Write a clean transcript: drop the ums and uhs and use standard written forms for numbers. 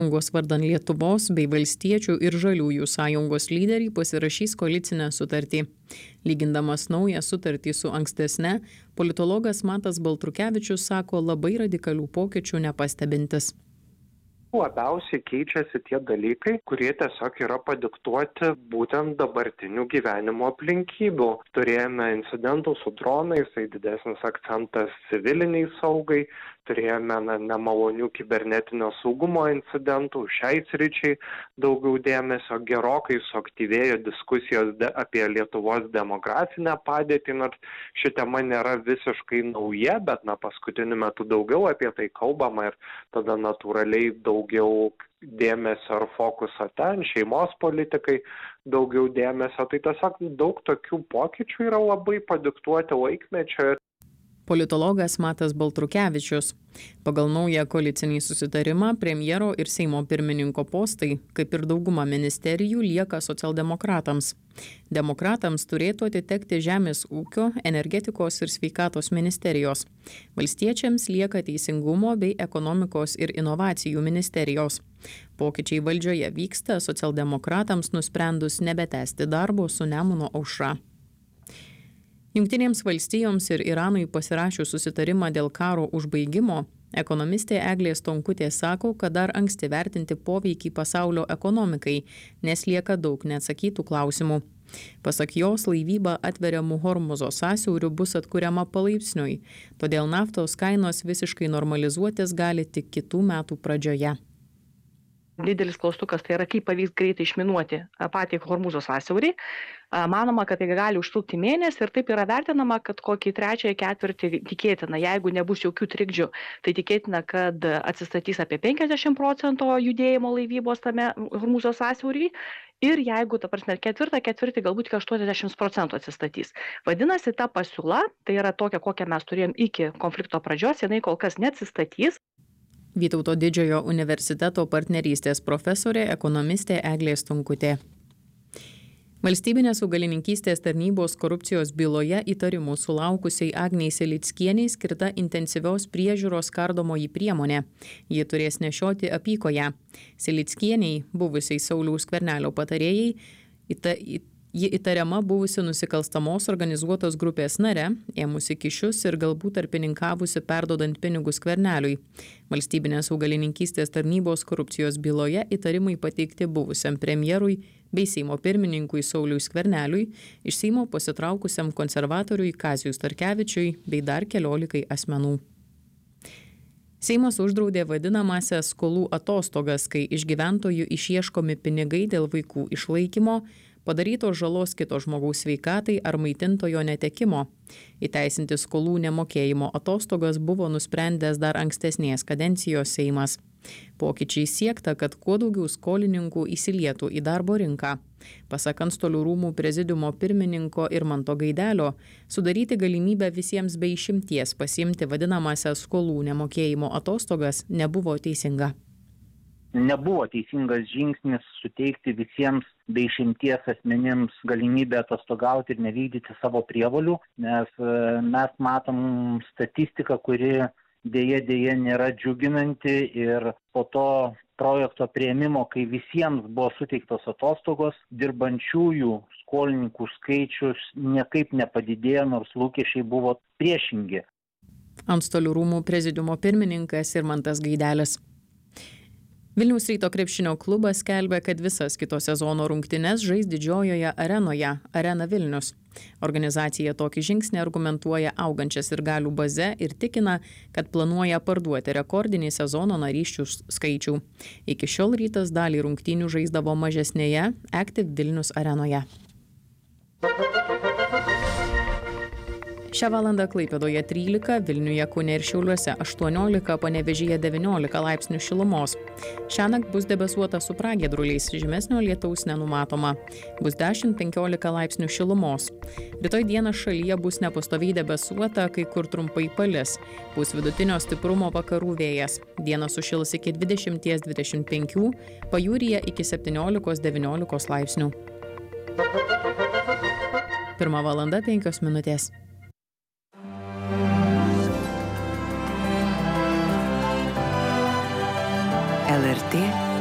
Sąjungos vardan Lietuvos bei Valstiečių ir Žaliųjų sąjungos lyderiai pasirašys koalicinę sutartį. Lygindamas naują sutartį su ankstesne, politologas Matas Baltrukevičius sako labai radikalių pokyčių nepastebintis. Labiausiai keičiasi tie dalykai, kurie tiesiog yra padiktuoti būtent dabartinių gyvenimo aplinkybių. Turėjome incidentų su dronais, tai didesnis akcentas civiliniai saugai, turėjome nemalonių kibernetinio saugumo incidentų, šiai sričiai daugiau dėmesio, gerokai suaktyvėjo diskusijos apie Lietuvos demografinę padėtį, nors ši tema nėra visiškai nauja, bet paskutiniu metu daugiau apie tai kalbama ir tada natūraliai daugiau dėmesio ar fokuso ten, šeimos politikai daugiau dėmesio, tai tiesiog daug tokių pokyčių yra labai padiktuoti laikmečio. Politologas Matas Baltrukevičius. Pagal naują koalicinį susitarimą premjero ir Seimo pirmininko postai, kaip ir dauguma ministerijų, lieka socialdemokratams. Demokratams turėtų atitekti Žemės ūkio, energetikos ir sveikatos ministerijos. Valstiečiams lieka Teisingumo bei ekonomikos ir inovacijų ministerijos. Pokyčiai valdžioje vyksta socialdemokratams nusprendus nebetęsti darbo su Nemuno aušra. Jungtinėms valstijoms ir Iranui pasirašius susitarimą dėl karo užbaigimo, ekonomistė Eglė Stonkutė sako, kad dar anksti vertinti poveikį pasaulio ekonomikai, nes lieka daug neatsakytų klausimų. Pasak jos, laivyba atveriamų Hormuzo sąsiaurių bus atkuriama palaipsniui, todėl naftos kainos visiškai normalizuotis gali tik kitų metų pradžioje. Didelis klaustukas tai yra, kaip pavyks greitai išminuoti patį Hormuzo sąsiaurį. Manoma, kad tai gali užtrukti mėnesį ir taip yra vertinama, kad kokį trečiąjį ketvirtį tikėtina, jeigu nebus jokių trikdžių, tai tikėtina, kad atsistatys apie 50% judėjimo laivybos tame Hormuzo sąsiaurį ir jeigu, ketvirtą ketvirtį galbūt 80% atsistatys. Vadinasi, ta pasiūla, tai yra tokia, kokią mes turėjom iki konflikto pradžios, jinai kol kas neatsistatys. Vytauto Didžiojo universiteto partnerystės profesorė ekonomistė Eglė Stonkutė. Valstybinės augalininkystės tarnybos korupcijos byloje įtarimų sulaukusiai Agnei Silickienei skirta intensyvios priežiūros kardomoji priemonė. Ji turės nešioti apykoję. Silickienei, buvusiai Sauliaus Skvernelio patarėjai, ji įtariama buvusi nusikalstamos organizuotos grupės nare, ėmusi kyšius ir galbūt tarpininkavusi perdodant pinigus Skverneliui. Valstybinės augalininkystės tarnybos korupcijos byloje įtarimai pateikti buvusiam premjerui bei Seimo pirmininkui Sauliui Skverneliui, iš Seimo pasitraukusiam konservatoriui Kaziui Starkevičiui bei dar 14 asmenų. Seimas uždraudė vadinamąsias skolų atostogas, kai iš gyventojų išieškomi pinigai dėl vaikų išlaikymo, padarytos žalos kito žmogaus sveikatai ar maitintojo netekimo. Įteisinti skolų nemokėjimo atostogas buvo nusprendęs dar ankstesnės kadencijos Seimas. Pokyčiai siekta, kad kuo daugiau skolininkų įsilietų į darbo rinką. Pasak Antstolių rūmų prezidiumo pirmininko Irmanto Gaidelio, sudaryti galimybę visiems be išimties pasiimti vadinamąsias skolų nemokėjimo atostogas nebuvo teisinga. Nebuvo teisingas žingsnis suteikti visiems be išimties asmenims galimybę atostogauti ir nevykdyti savo prievolių, nes mes matom statistiką, kuri dėja nėra džiuginanti ir po to projekto priėmimo, kai visiems buvo suteiktos atostogos, dirbančiųjų skolininkų skaičius niekaip nepadidėjo, nors lūkesčiai buvo priešingi. Antstolių rūmų prezidiumo pirmininkas Irmantas Gaidelis. Vilniaus Ryto krepšinio klubas skelbia, kad visas kito sezono rungtynes žais didžiojoje arenoje Arena Vilnius. Organizacija tokį žingsnį argumentuoja augančias sirgalių baze ir tikina, kad planuoja parduoti rekordinį sezono narysčių skaičių. Iki šiol Rytas dalį rungtynių žaisdavo mažesnėje Active Vilnius arenoje. Šią valandą Klaipėdoje 13, Vilniuje, Kaune ir Šiauliuose 18, Panevėžyje 19 laipsnių šilumos. Šiąnakt bus debesuota su pragiedruliais, žymesnio lietaus nenumatoma. Bus 10-15 laipsnių šilumos. Rytoj dieną šalyje bus nepastoviai debesuota, kai kur trumpai palis. Bus vidutinio stiprumo vakarų vėjas. Dieną sušils iki 20-25, pajūryje iki 17-19 laipsnių. 1:05. LRT